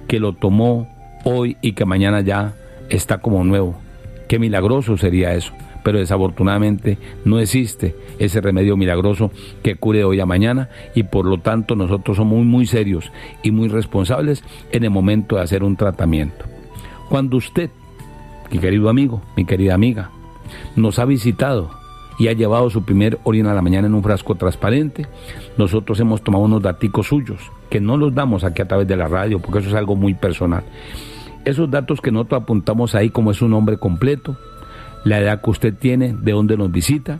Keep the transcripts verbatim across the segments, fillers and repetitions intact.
que lo tomó hoy y que mañana ya está como nuevo. Qué milagroso sería eso, pero desafortunadamente no existe ese remedio milagroso que cure de hoy a mañana, y por lo tanto nosotros somos muy, muy serios y muy responsables en el momento de hacer un tratamiento. Cuando usted, mi querido amigo, mi querida amiga, nos ha visitado y ha llevado su primer orina a la mañana en un frasco transparente, nosotros hemos tomado unos daticos suyos, que no los damos aquí a través de la radio, porque eso es algo muy personal. Esos datos que nosotros apuntamos ahí, como es su nombre completo, la edad que usted tiene, de dónde nos visita,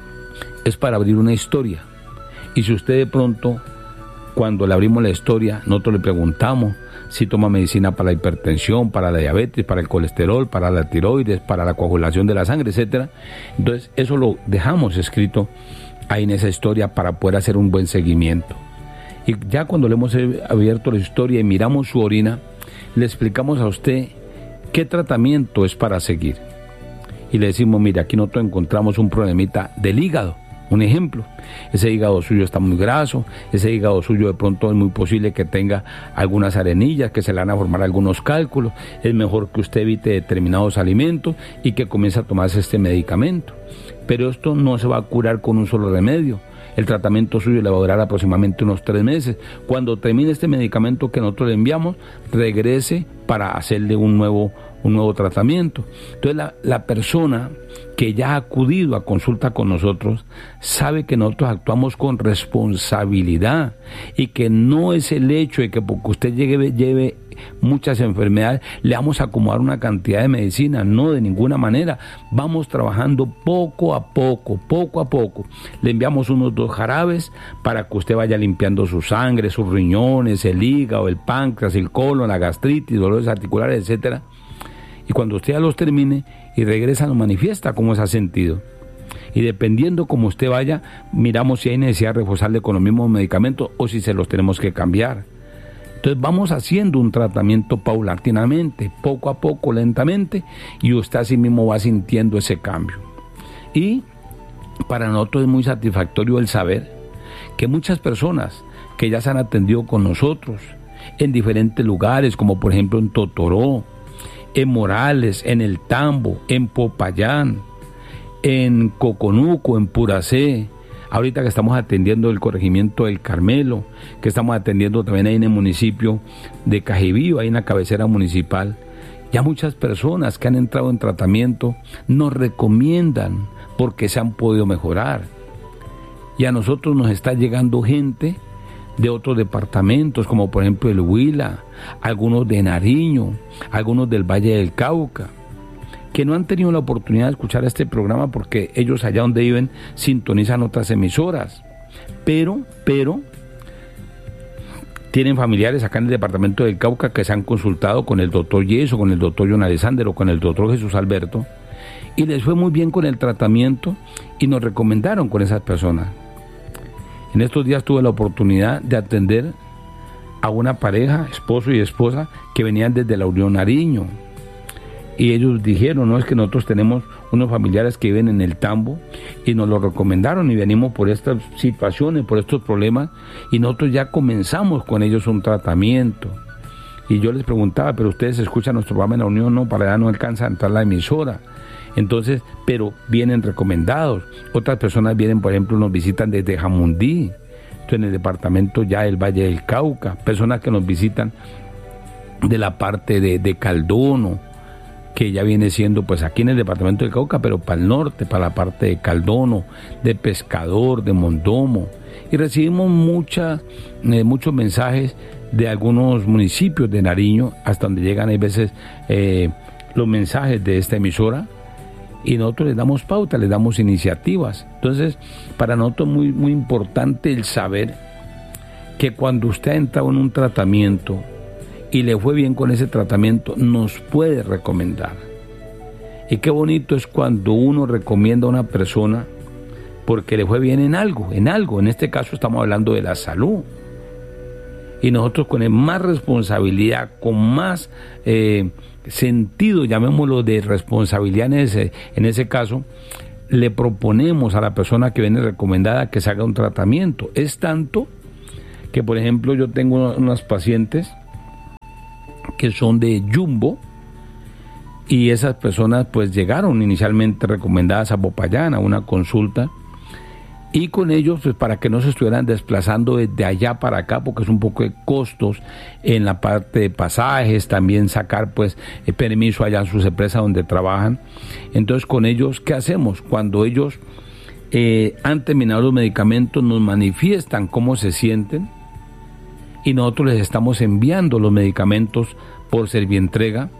es para abrir una historia. Y si usted de pronto, cuando le abrimos la historia, nosotros le preguntamos si toma medicina para la hipertensión, para la diabetes, para el colesterol, para la tiroides, para la coagulación de la sangre, etcétera. Entonces, eso lo dejamos escrito ahí en esa historia para poder hacer un buen seguimiento. Y ya cuando le hemos abierto la historia y miramos su orina, le explicamos a usted qué tratamiento es para seguir. Y le decimos, mire, aquí nosotros encontramos un problemita del hígado. Un ejemplo, ese hígado suyo está muy graso, ese hígado suyo de pronto es muy posible que tenga algunas arenillas, que se le van a formar algunos cálculos. Es mejor que usted evite determinados alimentos y que comience a tomarse este medicamento. Pero esto no se va a curar con un solo remedio. El tratamiento suyo le va a durar aproximadamente unos tres meses. Cuando termine este medicamento que nosotros le enviamos, regrese para hacerle un nuevo, un nuevo tratamiento. Entonces la, la persona que ya ha acudido a consulta con nosotros sabe que nosotros actuamos con responsabilidad y que no es el hecho de que porque usted lleve, lleve muchas enfermedades le vamos a acomodar una cantidad de medicina. No, de ninguna manera. Vamos trabajando poco a poco, poco a poco. Le enviamos unos dos jarabes para que usted vaya limpiando su sangre, sus riñones, el hígado, el páncreas, el colon, la gastritis, dolores articulares, etcétera. Y cuando usted ya los termine y regresa, nos manifiesta cómo se ha sentido. Y dependiendo cómo usted vaya, miramos si hay necesidad de reforzarle con los mismos medicamentos o si se los tenemos que cambiar. Entonces vamos haciendo un tratamiento paulatinamente, poco a poco, lentamente, y usted así mismo va sintiendo ese cambio. Y para nosotros es muy satisfactorio el saber que muchas personas que ya se han atendido con nosotros en diferentes lugares, como por ejemplo en Totoró, en Morales, en El Tambo, en Popayán, en Coconuco, en Puracé, ahorita que estamos atendiendo el corregimiento del Carmelo, que estamos atendiendo también ahí en el municipio de Cajibío, ahí en la cabecera municipal, ya muchas personas que han entrado en tratamiento nos recomiendan porque se han podido mejorar. Y a nosotros nos está llegando gente de otros departamentos, como por ejemplo el Huila, algunos de Nariño, algunos del Valle del Cauca, que no han tenido la oportunidad de escuchar este programa porque ellos allá donde viven sintonizan otras emisoras, pero, pero tienen familiares acá en el departamento del Cauca que se han consultado con el doctor Yeso, con el doctor John Alexander o con el doctor Jesús Alberto, y les fue muy bien con el tratamiento y nos recomendaron con esas personas. En estos días tuve la oportunidad de atender a una pareja, esposo y esposa, que venían desde la Unión Nariño. Y ellos dijeron, no, es que nosotros tenemos unos familiares que viven en el Tambo y nos lo recomendaron y venimos por estas situaciones, por estos problemas, y nosotros ya comenzamos con ellos un tratamiento. Y yo les preguntaba, pero ustedes escuchan nuestro programa en la Unión, no, para allá no alcanza a entrar la emisora. Entonces, pero vienen recomendados. Otras personas vienen, por ejemplo, nos visitan desde Jamundí, en el departamento ya del Valle del Cauca, personas que nos visitan de la parte de, de Caldono, que ya viene siendo pues aquí en el departamento del Cauca, pero para el norte, para la parte de Caldono, de Pescador, de Mondomo, y recibimos muchas, eh, muchos mensajes de algunos municipios de Nariño, hasta donde llegan a veces eh, los mensajes de esta emisora, y nosotros les damos pauta, les damos iniciativas. Entonces, para nosotros es muy, muy importante el saber que cuando usted ha entrado en un tratamiento y le fue bien con ese tratamiento, nos puede recomendar. Y qué bonito es cuando uno recomienda a una persona porque le fue bien en algo, en algo. En este caso estamos hablando de la salud. Y nosotros con más responsabilidad, con más eh, sentido, llamémoslo de responsabilidad en ese, en ese caso, le proponemos a la persona que viene recomendada que se haga un tratamiento. Es tanto que, por ejemplo, yo tengo unas pacientes que son de Jumbo, y esas personas pues llegaron inicialmente recomendadas a Popayán a una consulta, y con ellos pues para que no se estuvieran desplazando desde allá para acá, porque es un poco de costos en la parte de pasajes, también sacar pues el permiso allá en sus empresas donde trabajan. Entonces con ellos, ¿qué hacemos? Cuando ellos eh, han terminado los medicamentos, nos manifiestan cómo se sienten, y nosotros les estamos enviando los medicamentos por Servientrega,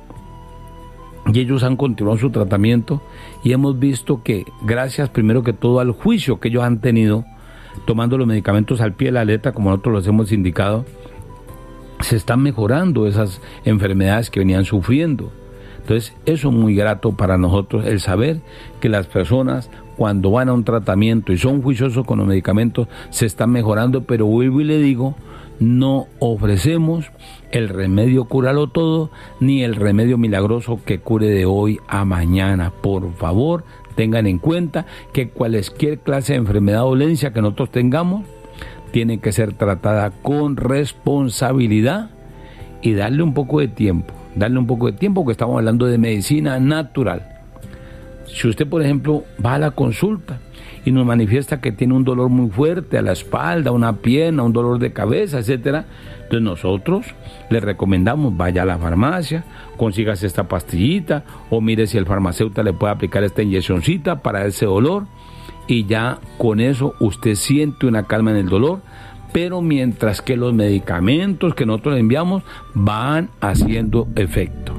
y ellos han continuado su tratamiento, y hemos visto que gracias primero que todo al juicio que ellos han tenido tomando los medicamentos al pie de la letra, como nosotros los hemos indicado, se están mejorando esas enfermedades que venían sufriendo. Entonces eso es muy grato para nosotros, el saber que las personas cuando van a un tratamiento y son juiciosos con los medicamentos se están mejorando. Pero vuelvo y le digo, no ofrecemos el remedio cúralo todo, ni el remedio milagroso que cure de hoy a mañana. Por favor, tengan en cuenta que cualquier clase de enfermedad o dolencia que nosotros tengamos tiene que ser tratada con responsabilidad y darle un poco de tiempo, darle un poco de tiempo, porque estamos hablando de medicina natural. Si usted, por ejemplo, va a la consulta y nos manifiesta que tiene un dolor muy fuerte a la espalda, una pierna, un dolor de cabeza, etcétera, entonces nosotros le recomendamos vaya a la farmacia, consígase esta pastillita, o mire si el farmacéutico le puede aplicar esta inyeccioncita para ese dolor, y ya con eso usted siente una calma en el dolor. Pero mientras que los medicamentos que nosotros le enviamos van haciendo efecto.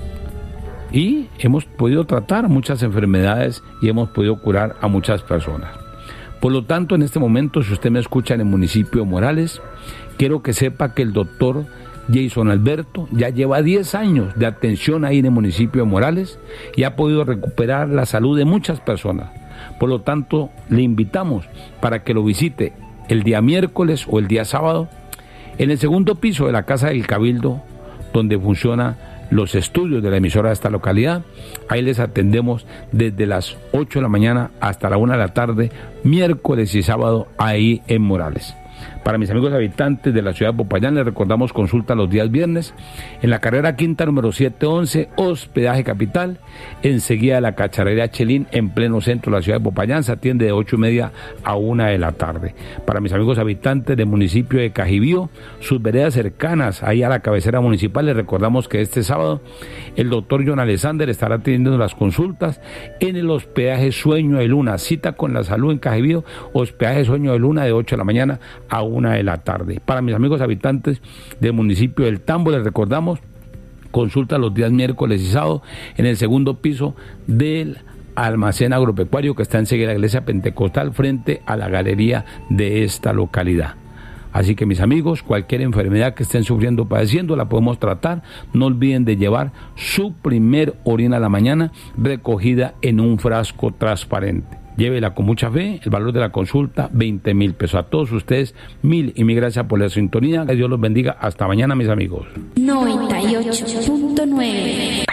Y hemos podido tratar muchas enfermedades y hemos podido curar a muchas personas. Por lo tanto, en este momento, si usted me escucha en el municipio de Morales, quiero que sepa que el doctor Jason Alberto ya lleva diez años de atención ahí en el municipio de Morales y ha podido recuperar la salud de muchas personas. Por lo tanto, le invitamos para que lo visite el día miércoles o el día sábado en el segundo piso de la Casa del Cabildo, donde funciona los estudios de la emisora de esta localidad. Ahí les atendemos desde las ocho de la mañana hasta la una de la tarde, miércoles y sábado, ahí en Morales. Para mis amigos habitantes de la ciudad de Popayán, les recordamos consulta los días viernes en la carrera quinta número setecientos once, hospedaje Capital, enseguida de la cacharrería Chelín, en pleno centro de la ciudad de Popayán. Se atiende de ocho y media a una de la tarde. Para mis amigos habitantes del municipio de Cajibío, sus veredas cercanas ahí a la cabecera municipal, les recordamos que este sábado el doctor John Alexander estará atendiendo las consultas en el hospedaje Sueño de Luna. Cita con la salud en Cajibío, hospedaje Sueño de Luna, de ocho de la mañana a una de la tarde. Para mis amigos habitantes del municipio del Tambo, les recordamos consulta los días miércoles y sábado en el segundo piso del almacén agropecuario que está enseguida de la iglesia pentecostal, frente a la galería de esta localidad. Así que mis amigos, cualquier enfermedad que estén sufriendo o padeciendo la podemos tratar. No olviden de llevar su primer orina a la mañana recogida en un frasco transparente. Llévela con mucha fe. El valor de la consulta, veinte mil pesos. A todos ustedes, mil y mil gracias por la sintonía. Que Dios los bendiga. Hasta mañana, mis amigos. noventa y ocho punto nueve.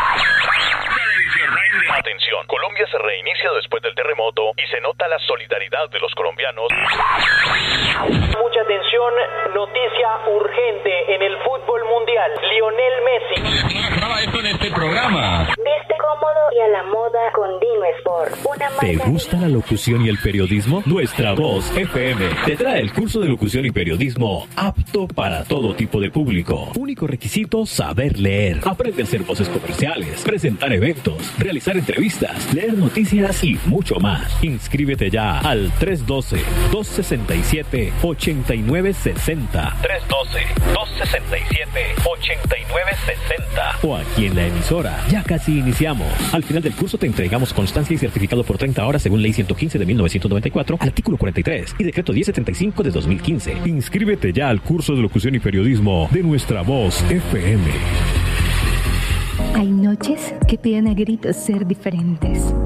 Atención, Colombia se reinicia después del terremoto y se nota la solidaridad de los colombianos. Mucha atención, noticia urgente en el fútbol mundial. Lionel Messi. Graba esto en este programa. Viste cómodo y a la moda con Dino Sport. Una marca. ¿Te gusta la locución y el periodismo? Nuestra Voz F M te trae el curso de locución y periodismo apto para todo tipo de público. Único requisito, saber leer. Aprende a hacer voces comerciales, presentar eventos, realizar entrevistas, leer noticias y mucho más. Inscríbete ya al tres uno dos, dos seis siete, ocho nueve seis cero. tres uno dos, dos seis siete, ocho nueve seis cero. O aquí en la emisora. Ya casi iniciamos. Al final del curso te entregamos constancia y certificado por treinta horas según Ley ciento quince de mil novecientos noventa y cuatro, artículo cuarenta y tres y Decreto diez setenta y cinco de dos mil quince. Inscríbete ya al curso de locución y periodismo de Nuestra Voz F M. Hay noches que piden a gritos ser diferentes.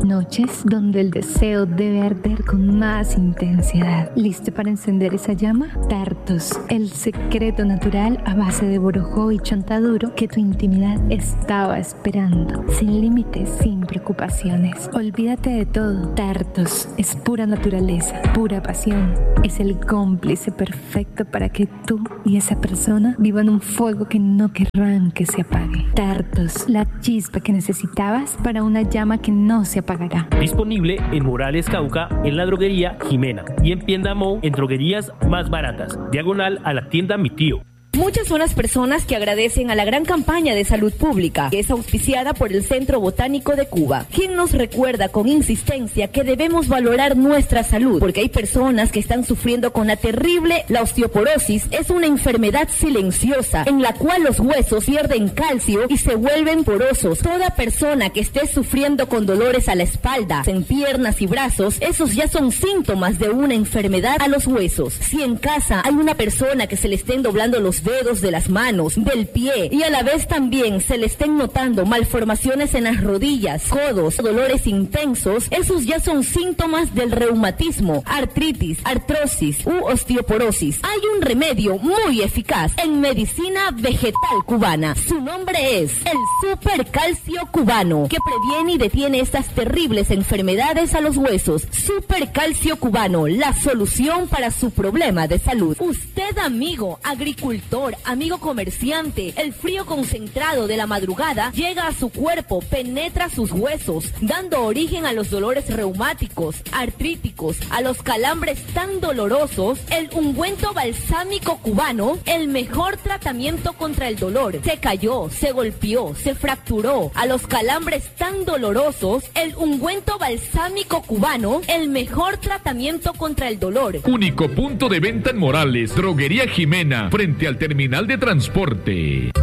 Noches donde el deseo debe arder con más intensidad. ¿Listo para encender esa llama? Tartos, el secreto natural a base de borojó y chontaduro que tu intimidad estaba esperando. Sin límites, sin preocupaciones. Olvídate de todo. Tartos es pura naturaleza, pura pasión. Es el cómplice perfecto para que tú y esa persona vivan un fuego que no querrán que se apague. Tartos, la chispa que necesitabas para una llama que no se apagará. Disponible en Morales Cauca, en la droguería Jimena y en Piendamó, en droguerías más baratas. Diagonal a la tienda Mi Tío. Muchas son las personas que agradecen a la gran campaña de salud pública que es auspiciada por el Centro Botánico de Cuba, quien nos recuerda con insistencia que debemos valorar nuestra salud, porque hay personas que están sufriendo con la terrible, la osteoporosis es una enfermedad silenciosa en la cual los huesos pierden calcio y se vuelven porosos. Toda persona que esté sufriendo con dolores a la espalda, en piernas y brazos, esos ya son síntomas de una enfermedad a los huesos. Si en casa hay una persona que se le estén doblando los dedos de las manos, del pie y a la vez también se le estén notando malformaciones en las rodillas, codos, dolores intensos, esos ya son síntomas del reumatismo, artritis, artrosis u osteoporosis. Hay un remedio muy eficaz en medicina vegetal cubana. Su nombre es el Supercalcio Cubano, que previene y detiene estas terribles enfermedades a los huesos. Supercalcio Cubano, la solución para su problema de salud. Usted, amigo agricultor, amigo comerciante, el frío concentrado de la madrugada llega a su cuerpo, penetra sus huesos, dando origen a los dolores reumáticos, artríticos, a los calambres tan dolorosos. El ungüento balsámico cubano, el mejor tratamiento contra el dolor. Se cayó, se golpeó, se fracturó, a los calambres tan dolorosos, el ungüento balsámico cubano, el mejor tratamiento contra el dolor. Único punto de venta en Morales, Droguería Jimena, frente al terminal de transporte.